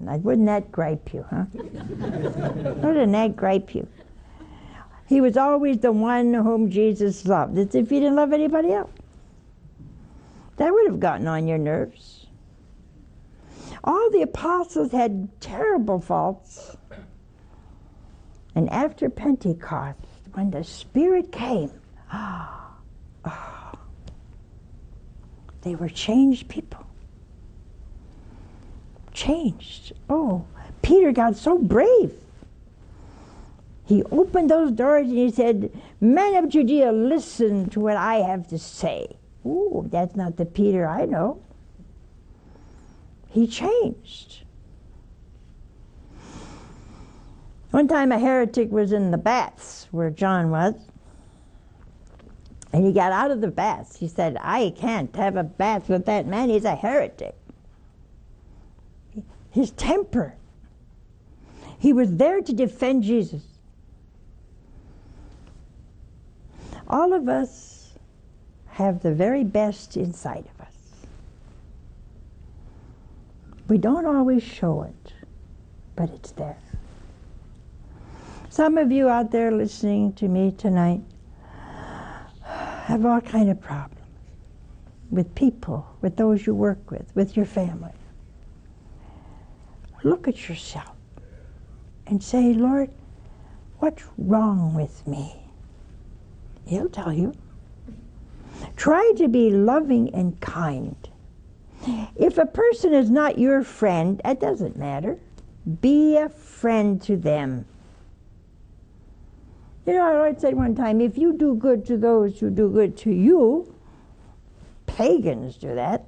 Wouldn't that gripe you, huh? Wouldn't that gripe you? He was always the one whom Jesus loved. It's if he didn't love anybody else. That would have gotten on your nerves. All the apostles had terrible faults. And after Pentecost, when the Spirit came, they were changed people. Changed. Oh, Peter got so brave. He opened those doors and he said, "Men of Judea, listen to what I have to say." Ooh, that's not the Peter I know. He changed. One time a heretic was in the baths where John was, and he got out of the baths. He said, "I can't have a bath with that man. He's a heretic." His temper. He was there to defend Jesus. All of us have the very best inside of us. We don't always show it, but it's there. Some of you out there listening to me tonight have all kind of problems with people, with those you work with your family. Look at yourself and say, "Lord, what's wrong with me?" He'll tell you. Try to be loving and kind. If a person is not your friend, it doesn't matter. Be a friend to them. You know, I said one time, if you do good to those who do good to you, pagans do that.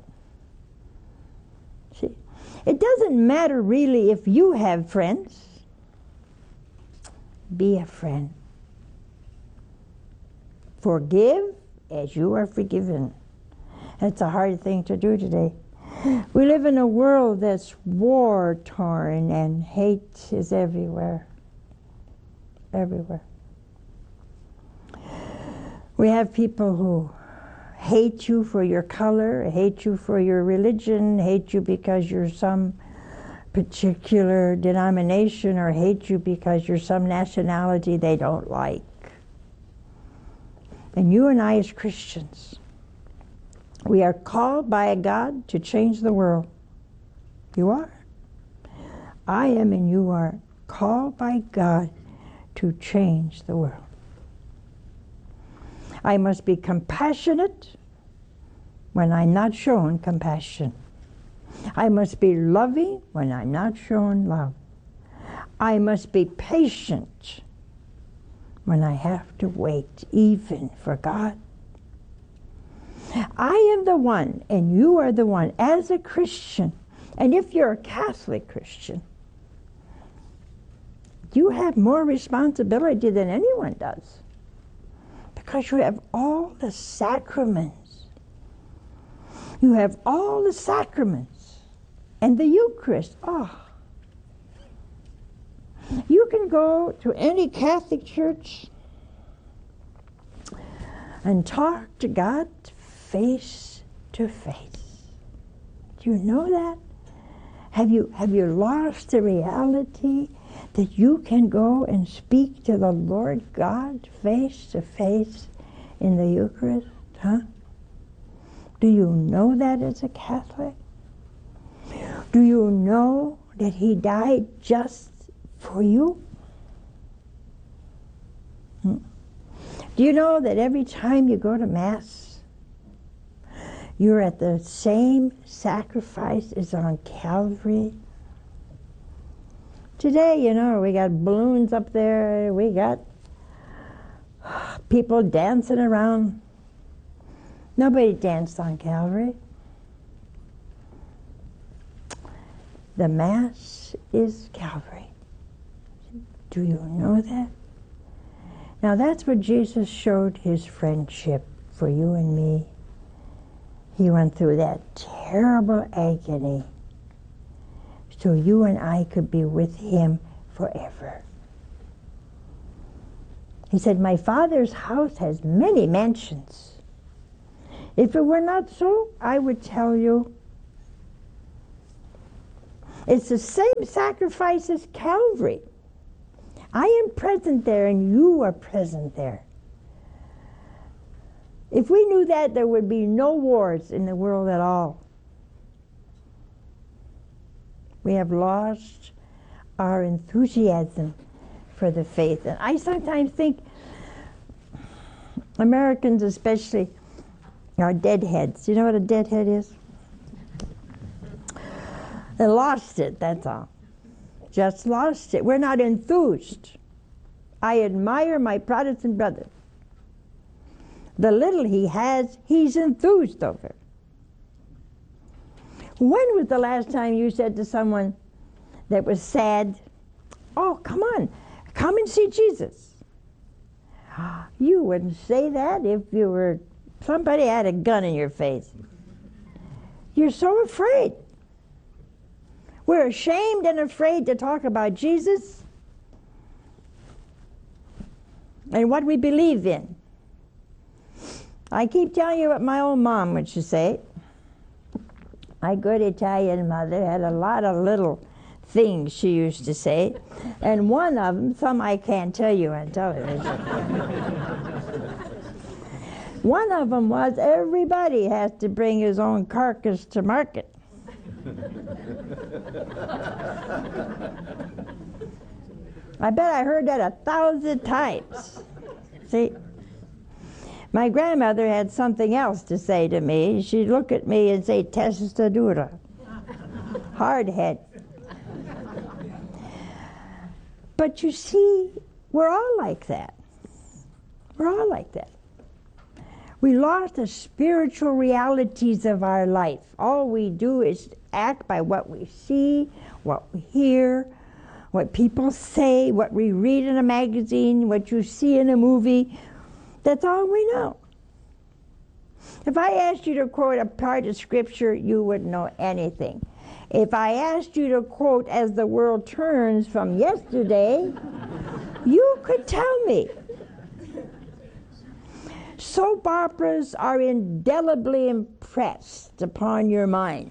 See, it doesn't matter really if you have friends. Be a friend. Forgive as you are forgiven. That's a hard thing to do today. We live in a world that's war-torn and hate is everywhere. Everywhere. We have people who hate you for your color, hate you for your religion, hate you because you're some particular denomination, or hate you because you're some nationality they don't like. And you and I as Christians, we are called by a God to change the world. You are. I am and you are called by God to change the world. I must be compassionate when I'm not shown compassion. I must be loving when I'm not shown love. I must be patient when I have to wait, even for God. I am the one, and you are the one, as a Christian, and if you're a Catholic Christian, you have more responsibility than anyone does, because you have all the sacraments. You have all the sacraments, and the Eucharist. Oh, you can go to any Catholic church and talk to God face to face. Do you know that? Have you lost the reality that you can go and speak to the Lord God face to face in the Eucharist? Huh? Do you know that as a Catholic? Do you know that He died just for you? Do you know that every time you go to Mass, you're at the same sacrifice as on Calvary? Today, you know, we got balloons up there, we got people dancing around. Nobody danced on Calvary. The Mass is Calvary. Do you know that? Now that's what Jesus showed His friendship for you and me. He went through that terrible agony so you and I could be with Him forever. He said, "My Father's house has many mansions. If it were not so, I would tell you." It's the same sacrifice as Calvary. I am present there and you are present there. If we knew that, there would be no wars in the world at all. We have lost our enthusiasm for the faith. And I sometimes think Americans especially are deadheads. You know what a deadhead is? They lost it, that's all. Just lost it. We're not enthused. I admire my Protestant brother. The little he has, he's enthused over. When was the last time you said to someone that was sad, "Oh, come on, come and see Jesus"? You wouldn't say that if you were somebody had a gun in your face. You're so afraid. We're ashamed and afraid to talk about Jesus and what we believe in. I keep telling you what my old mom would say. My good Italian mother had a lot of little things she used to say, and one of them, some I can't tell you on television. One of them was, everybody has to bring his own carcass to market. I bet I heard that 1,000 times. See? My grandmother had something else to say to me. She'd look at me and say, "Testa dura," hard head. But you see, we're all like that. We're all like that. We lost the spiritual realities of our life. All we do is act by what we see, what we hear, what people say, what we read in a magazine, what you see in a movie. That's all we know. If I asked you to quote a part of Scripture, you wouldn't know anything. If I asked you to quote "As the World Turns" from yesterday, you could tell me. Soap operas are indelibly impressed upon your mind,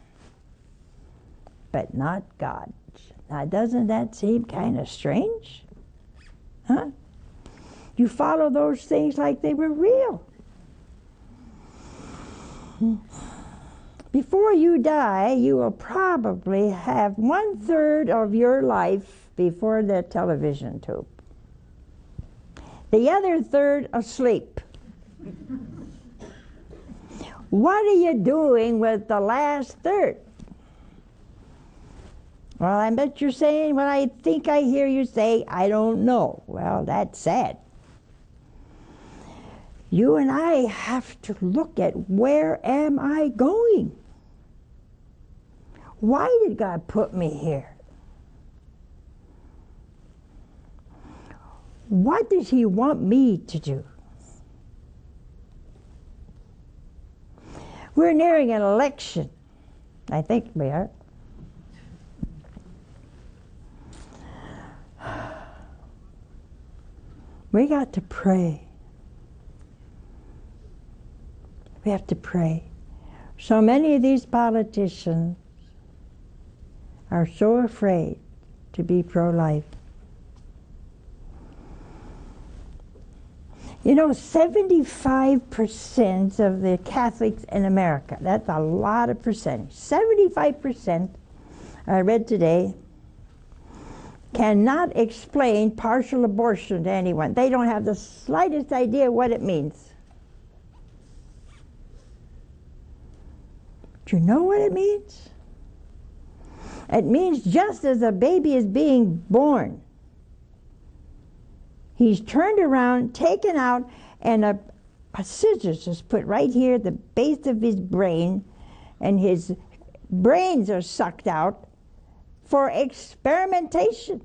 but not God. Now, doesn't that seem kind of strange? Huh? You follow those things like they were real. Before you die, you will probably have 1/3 of your life before the television tube. The other third asleep. What are you doing with the last third? Well, I bet you're saying what I think I hear you say, "I don't know." Well, that's sad. You and I have to look at, where am I going? Why did God put me here? What does He want me to do? We're nearing an election. I think we are. We got to pray. We have to pray. So many of these politicians are so afraid to be pro-life. You know, 75% of the Catholics in America, that's a lot of percentage, 75%, I read today, cannot explain partial abortion to anyone. They don't have the slightest idea what it means. Do you know what it means? It means just as a baby is being born, he's turned around, taken out, and a scissors is put right here at the base of his brain, and his brains are sucked out for experimentation.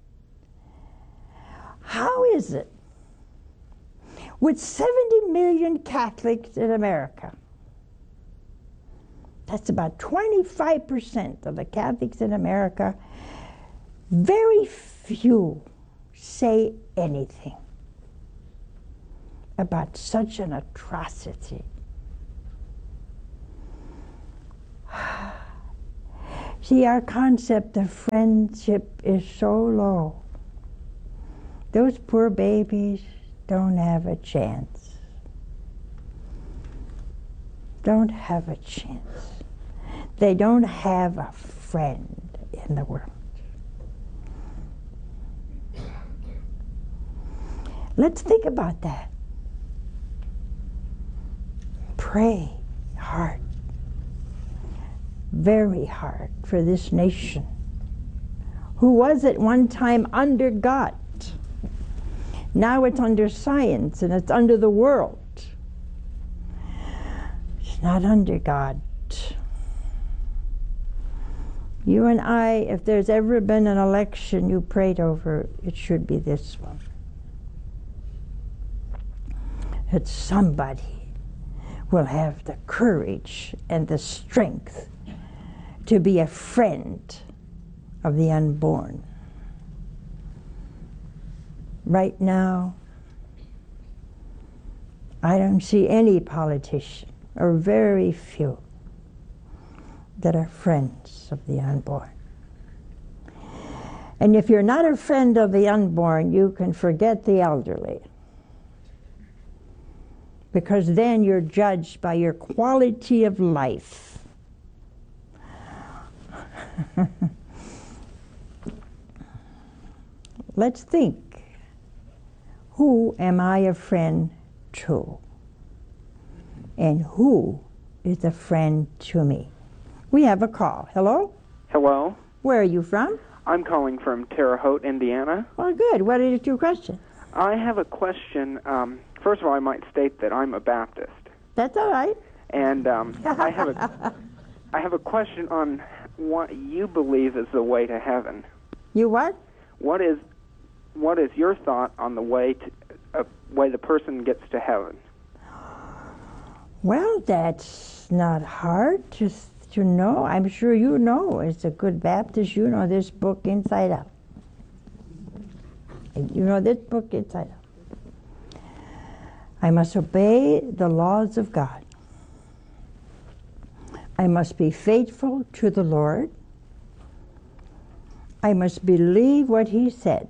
How is it, with 70 million Catholics in America, that's about 25% of the Catholics in America, very few say anything about such an atrocity? See, our concept of friendship is so low. Those poor babies don't have a chance. Don't have a chance. They don't have a friend in the world. Let's think about that. Pray hard, very hard, for this nation, who was at one time under God. Now it's under science and it's under the world. It's not under God. You and I, if there's ever been an election you prayed over, it should be this one. That somebody will have the courage and the strength to be a friend of the unborn. Right now, I don't see any politician, or very few, that are friends of the unborn. And if you're not a friend of the unborn, you can forget the elderly. Because then you're judged by your quality of life. Let's think. Who am I a friend to? And who is a friend to me? We have a call. Hello? Hello. Where are you from? I'm calling from Terre Haute, Indiana. Well, good. What is your question? I have a question. First of all, I might state that I'm a Baptist. That's all right. And I have a question on what you believe is the way to heaven. You what? What is your thought on the way the person gets to heaven? Well, that's not hard to know. I'm sure you know. As a good Baptist, you know this book inside out. You know this book inside out. I must obey the laws of God. I must be faithful to the Lord. I must believe what He said.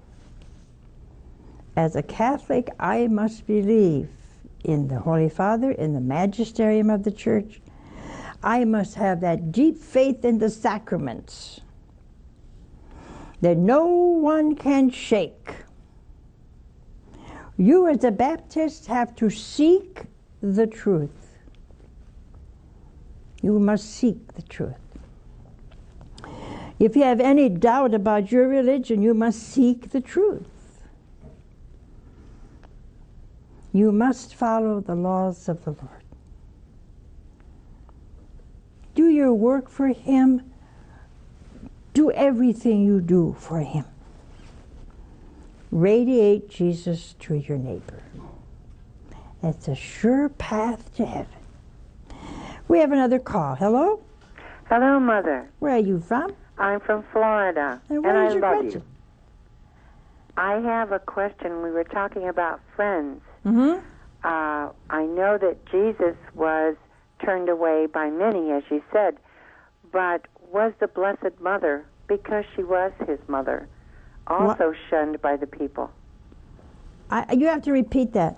As a Catholic, I must believe in the Holy Father, in the magisterium of the Church. I must have that deep faith in the sacraments that no one can shake. You as a Baptist have to seek the truth. You must seek the truth. If you have any doubt about your religion, you must seek the truth. You must follow the laws of the Lord. Do your work for Him. Do everything you do for Him. Radiate Jesus to your neighbor. It's a sure path to heaven. We have another call. Hello? Hello, Mother. Where are you from? I'm from Florida, And I your love question? you. I have a question. We were talking about friends. Mm-hmm. I know that Jesus was turned away by many, as you said, but was the Blessed Mother, because she was His mother, also shunned by the people? You have to repeat that.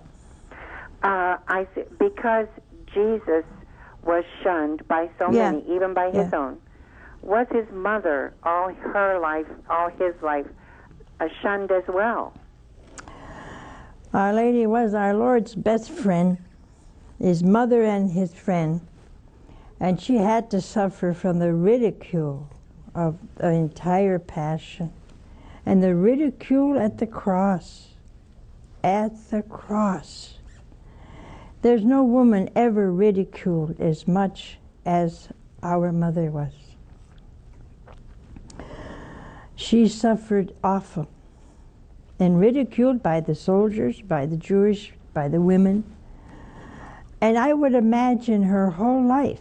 Because Jesus was shunned by so many, even by His own, was His mother, all her life, all His life, shunned as well? Our Lady was our Lord's best friend, His mother and His friend, and she had to suffer from the ridicule of the entire Passion, and the ridicule at the cross. At the cross. There's no woman ever ridiculed as much as our mother was. She suffered awful, and ridiculed by the soldiers, by the Jewish, by the women. And I would imagine her whole life,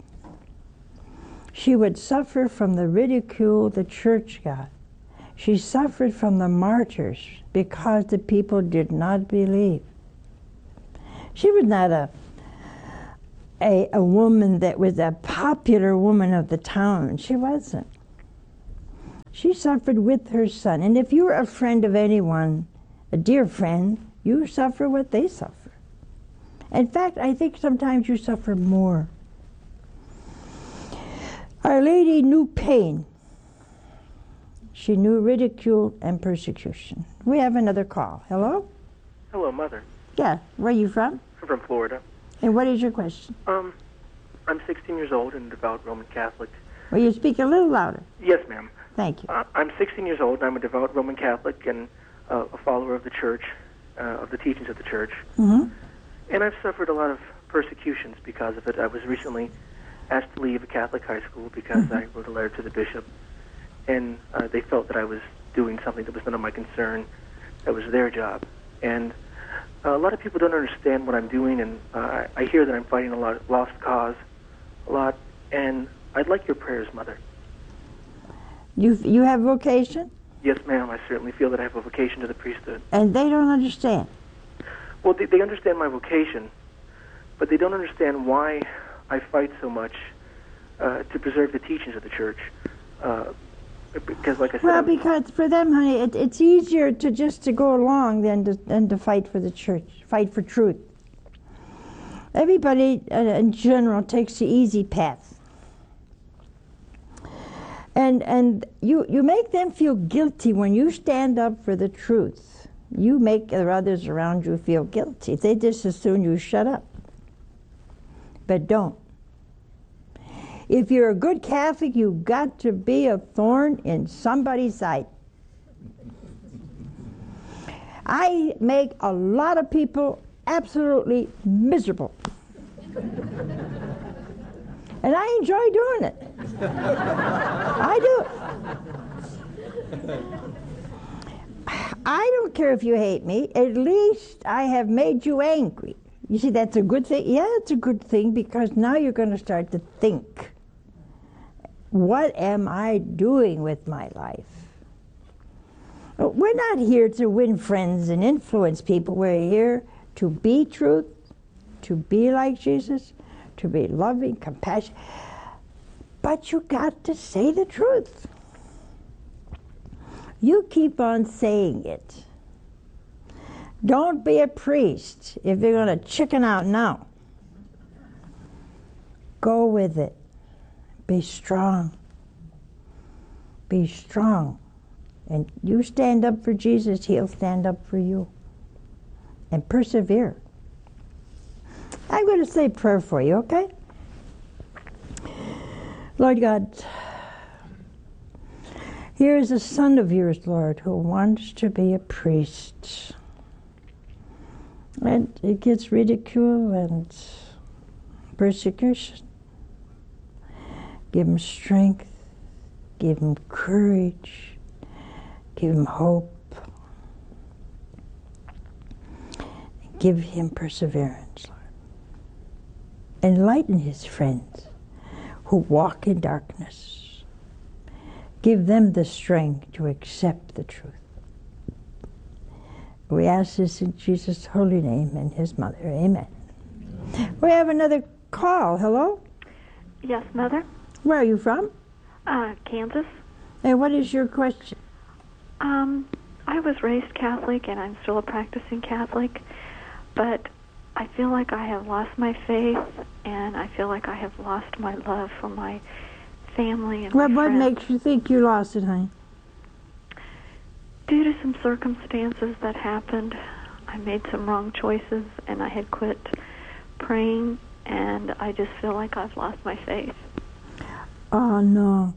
she would suffer from the ridicule the church got. She suffered from the martyrs because the people did not believe. She was not a woman that was a popular woman of the town. She wasn't. She suffered with her son. And if you're a friend of anyone, a dear friend, you suffer what they suffer. In fact, I think sometimes you suffer more. Our Lady knew pain. She knew ridicule and persecution. We have another call. Hello? Hello, Mother. Yeah. Where are you from? I'm from Florida. And what is your question? I'm 16 years old and a devout Roman Catholic. Will you speak a little louder? Yes, ma'am. Thank you. I'm 16 years old and I'm a devout Roman Catholic and a follower of the Church, of the teachings of the Church. Mm-hmm. And I've suffered a lot of persecutions because of it. I was recently asked to leave a Catholic high school because I wrote a letter to the bishop, and they felt that I was doing something that was none of my concern. That was their job. And a lot of people don't understand what I'm doing, and I hear that I'm fighting a lot, lost cause, a lot, and I'd like your prayers, Mother. You have vocation? Yes, ma'am. I certainly feel that I have a vocation to the priesthood. And they don't understand. Well, they understand my vocation, but they don't understand why I fight so much to preserve the teachings of the Church. Because, like I said... Well, because for them, honey, it's easier to just to go along than to fight for the Church, fight for truth. Everybody, in general, takes the easy path. And you make them feel guilty when you stand up for the truth. You make the others around you feel guilty. They just as soon you shut up. But don't. If you're a good Catholic, you've got to be a thorn in somebody's side. I make a lot of people absolutely miserable. And I enjoy doing it. I do. I don't care if you hate me. At least I have made you angry. You see, that's a good thing. Yeah, it's a good thing because now you're going to start to think. What am I doing with my life? We're not here to win friends and influence people. We're here to be truth, to be like Jesus, to be loving, compassionate. But you got to say the truth. You keep on saying it. Don't be a priest if you're going to chicken out now. Go with it. Be strong. Be strong. And you stand up for Jesus, He'll stand up for you. And persevere. I'm going to say a prayer for you, okay? Lord God, here is a son of yours, Lord, who wants to be a priest. And it gets ridicule and persecution. Give him strength, give him courage, give him hope, give him perseverance, Lord. Enlighten his friends who walk in darkness. Give them the strength to accept the truth. We ask this in Jesus' holy name and His mother. Amen. We have another call. Hello? Yes, Mother. Where are you from? Kansas. And what is your question? I was raised Catholic, and I'm still a practicing Catholic, but I feel like I have lost my faith, and I feel like I have lost my love for my family and my What friends. makes you think you lost it, honey? Due to some circumstances that happened, I made some wrong choices, and I had quit praying, and I just feel like I've lost my faith. Oh, no.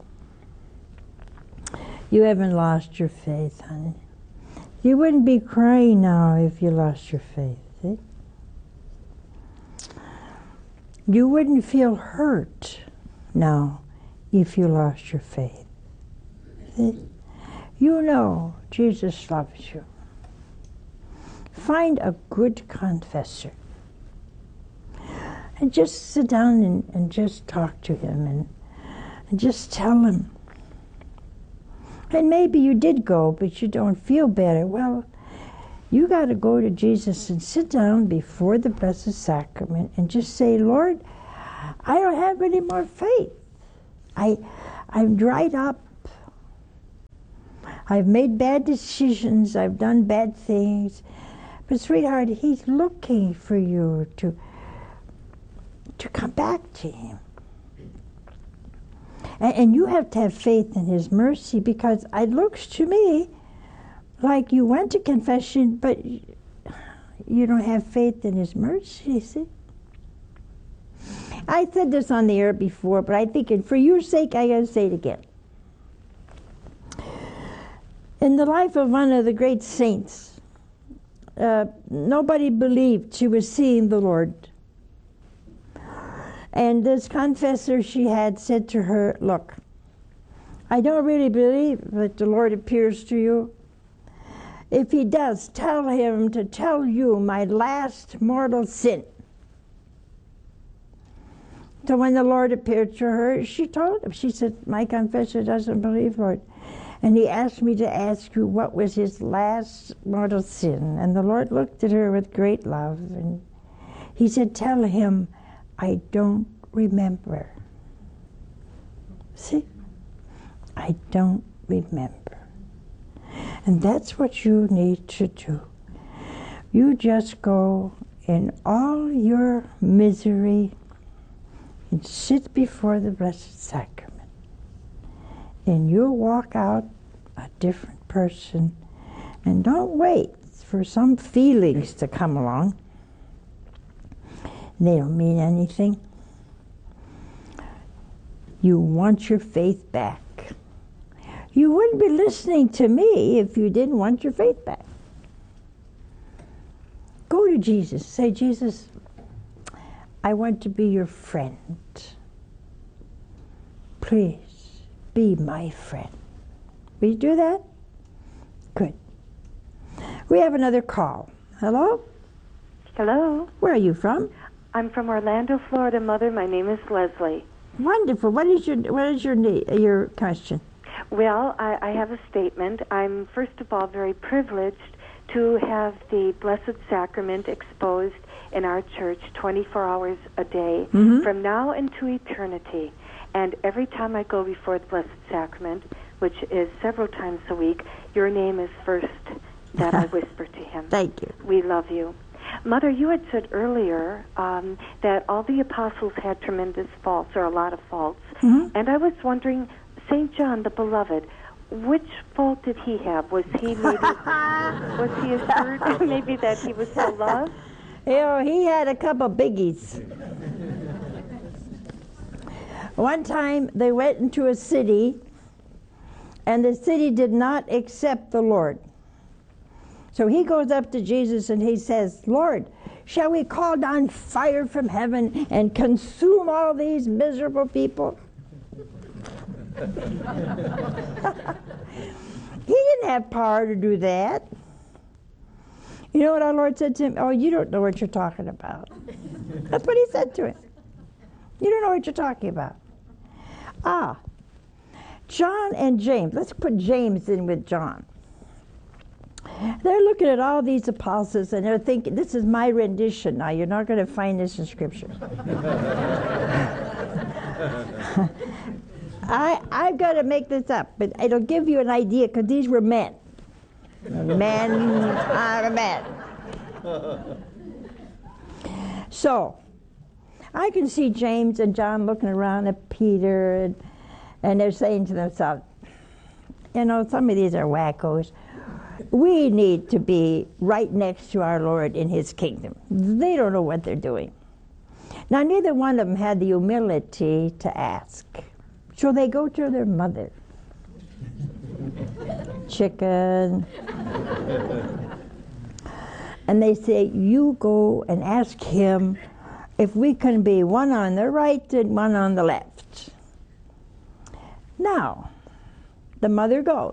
You haven't lost your faith, honey. You wouldn't be crying now if you lost your faith. See? You wouldn't feel hurt now if you lost your faith. See? You know Jesus loves you. Find a good confessor. And just sit down and just talk to him and just tell him. And maybe you did go, but you don't feel better. Well, you got to go to Jesus and sit down before the Blessed Sacrament and just say, Lord, I don't have any more faith. I'm dried up. I've made bad decisions. I've done bad things. But sweetheart, he's looking for you to come back to him. And you have to have faith in his mercy, because it looks to me like you went to confession, but you don't have faith in his mercy, see? I said this on the air before, but I think for your sake, I got to say it again. In the life of one of the great saints, nobody believed she was seeing the Lord. And this confessor she had said to her, look, I don't really believe that the Lord appears to you. If he does, tell him to tell you my last mortal sin. So when the Lord appeared to her, she told him, she said, my confessor doesn't believe, Lord. And he asked me to ask you what was his last mortal sin. And the Lord looked at her with great love, and he said, tell him, I don't remember. See? I don't remember. And that's what you need to do. You just go in all your misery and sit before the Blessed Sacrament. And you'll walk out a different person. And don't wait for some feelings to come along. They don't mean anything. You want your faith back. You wouldn't be listening to me if you didn't want your faith back. Go to Jesus. Say, Jesus, I want to be your friend. Please be my friend. Will you do that? Good. We have another call. Hello? Hello. Where are you from? I'm from Orlando, Florida, Mother. My name is Leslie. Wonderful. What is your question? Well, I have a statement. I'm, first of all, very privileged to have the Blessed Sacrament exposed in our church 24 hours a day, from now into eternity. And every time I go before the Blessed Sacrament, which is several times a week, your name is first that I whisper to him. Thank you. We love you. Mother, you had said earlier that all the apostles had tremendous faults, or a lot of faults. And I was wondering, St. John the Beloved, which fault did he have? Was he maybe, was he assured maybe that he was so loved? You know, he had a couple biggies. One time they went into a city, and the city did not accept the Lord. So he goes up to Jesus and he says, Lord, shall we call down fire from heaven and consume all these miserable people? He didn't have power to do that. You know what our Lord said to him? Oh, you don't know what you're talking about. That's what he said to him. You don't know what you're talking about. John and James. Let's put James in with John. They're looking at all these apostles and they're thinking, this is my rendition. Now, you're not going to find this in Scripture. I've got to make this up, but it'll give you an idea, because these were men. Men are men. So, I can see James and John looking around at Peter, and they're saying to themselves, you know, some of these are wackos. We need to be right next to our Lord in his kingdom. They don't know what they're doing. Now, neither one of them had the humility to ask. So they go to their mother. Chicken. And they say, you go and ask him if we can be one on the right and one on the left. Now, the mother goes.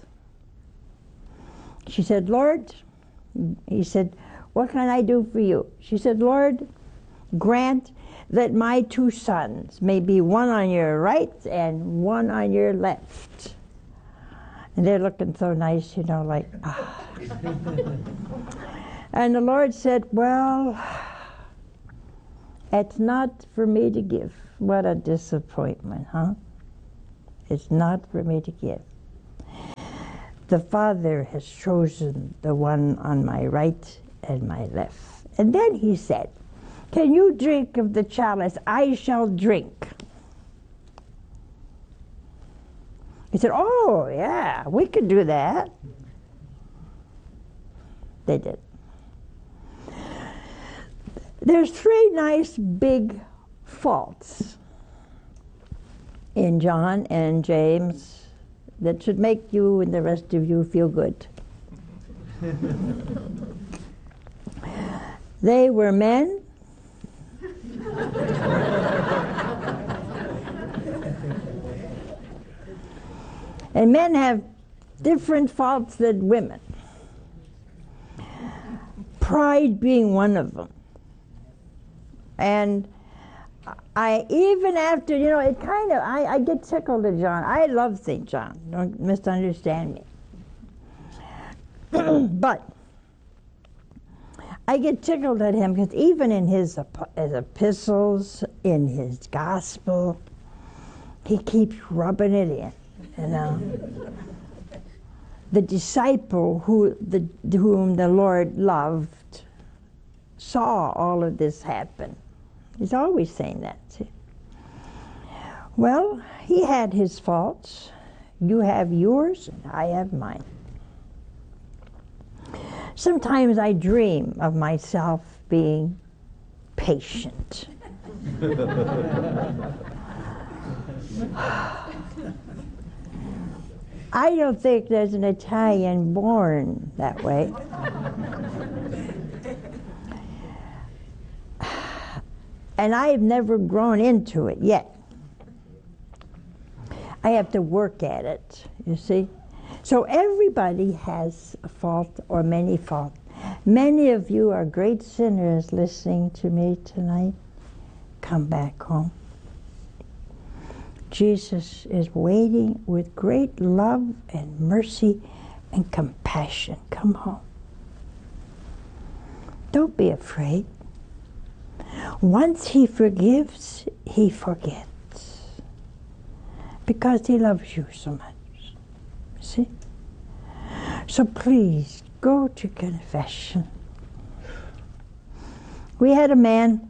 She said, Lord, he said, what can I do for you? She said, Lord, grant that my two sons may be one on your right and one on your left. And they're looking so nice, you know, like, ah. And the Lord said, well, It's not for me to give. What a disappointment, huh? It's not for me to give. The Father has chosen the one on my right and my left. And then he said, can you drink of the chalice? I shall drink. He said, oh, yeah, we could do that. They did. There's 3 nice big faults in John and James that should make you and the rest of you feel good. They were men. And men have different faults than women. Pride being one of them. And I, even after, it kind of, I get tickled at John. I love St. John, don't misunderstand me. But I get tickled at him because even in his epistles, in his gospel, he keeps rubbing it in, The disciple whom the Lord loved saw all of this happen. He's always saying that. See? Well, he had his faults. You have yours, and I have mine. Sometimes I dream of myself being patient. I don't think there's an Italian born that way. And I've never grown into it yet. I have to work at it, you see. So everybody has a fault or many faults. Many of you are great sinners listening to me tonight. Come back home. Jesus is waiting with great love and mercy and compassion. Come home. Don't be afraid. Once he forgives, he forgets. Because he loves you so much. See? So please, go to confession. We had a man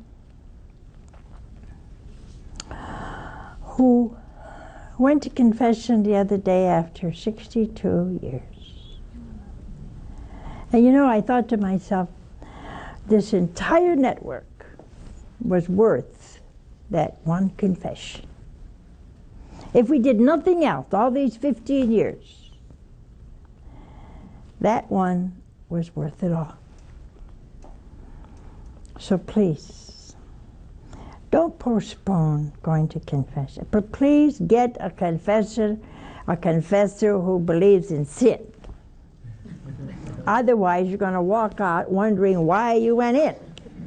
who went to confession the other day after 62 years. And I thought to myself, this entire network was worth that one confession. If we did nothing else, all these 15 years, that one was worth it all. So please, don't postpone going to confession, but please get a confessor who believes in sin. Otherwise, you're going to walk out wondering why you went in.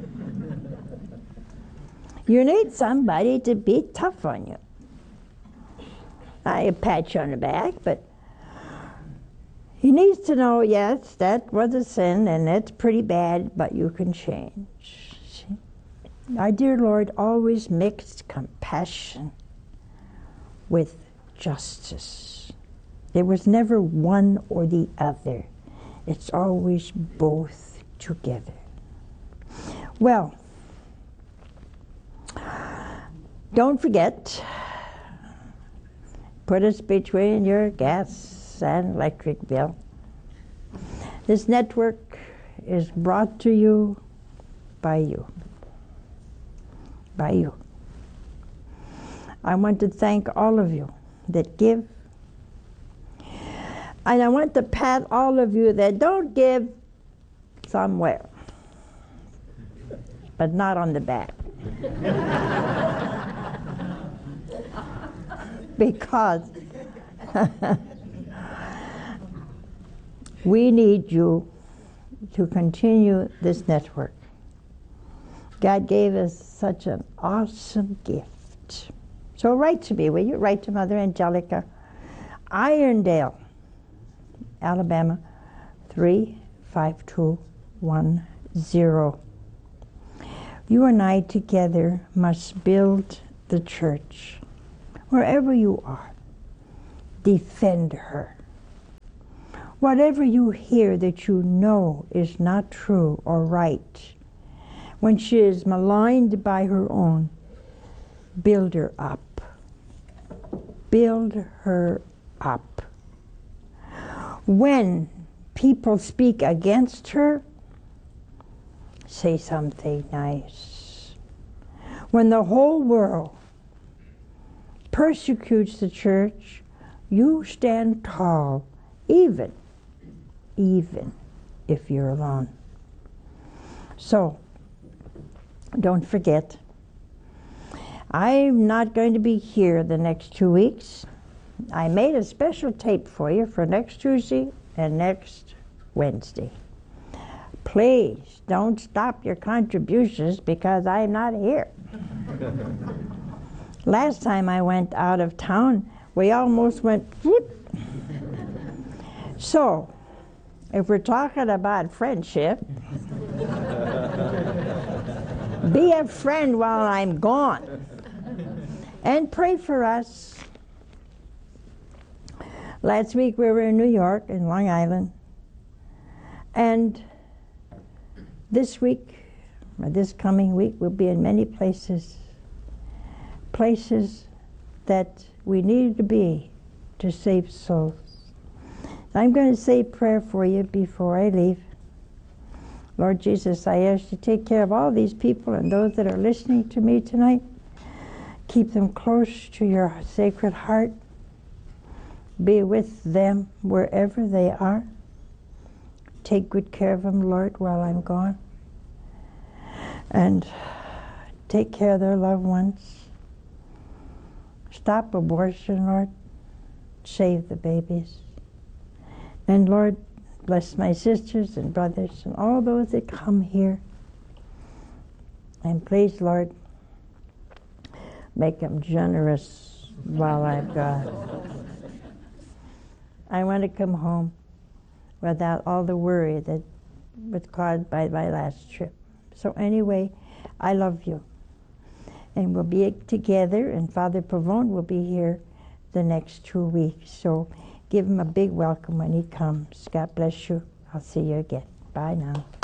You need somebody to be tough on you. I pat you on the back, but he needs to know, yes, that was a sin and it's pretty bad, but you can change. See? Our dear Lord always mixed compassion with justice. There was never one or the other. It's always both together. Well, don't forget, put us between your gas and electric bill. This network is brought to you by you. By you. I want to thank all of you that give. And I want to pat all of you that don't give somewhere, but not on the back. Because we need you to continue this network. God gave us such an awesome gift. So write to me, will you? Write to Mother Angelica, Irondale, Alabama, 35210. You and I together must build the church. Wherever you are, defend her. Whatever you hear that you know is not true or right, when she is maligned by her own, build her up. Build her up. When people speak against her, say something nice. When the whole world persecutes the church, you stand tall, even if you're alone. So, don't forget, I'm not going to be here the next 2 weeks. I made a special tape for you for next Tuesday and next Wednesday. Please don't stop your contributions because I'm not here. Last time I went out of town, we almost went whoop. So, if we're talking about friendship, be a friend while I'm gone. And pray for us. Last week we were in New York, in Long Island. And this week, or this coming week, we'll be in many places. Places that we need to be to save souls. I'm going to say a prayer for you before I leave. Lord Jesus, I ask you to take care of all these people and those that are listening to me tonight. Keep them close to your sacred heart. Be with them wherever they are. Take good care of them, Lord, while I'm gone. And take care of their loved ones. Stop abortion, Lord. Save the babies. And Lord, bless my sisters and brothers and all those that come here. And please, Lord, make them generous while I'm gone. I want to come home without all the worry that was caused by my last trip. So anyway, I love you. And we'll be together, and Father Pavone will be here the next 2 weeks. So give him a big welcome when he comes. God bless you. I'll see you again. Bye now.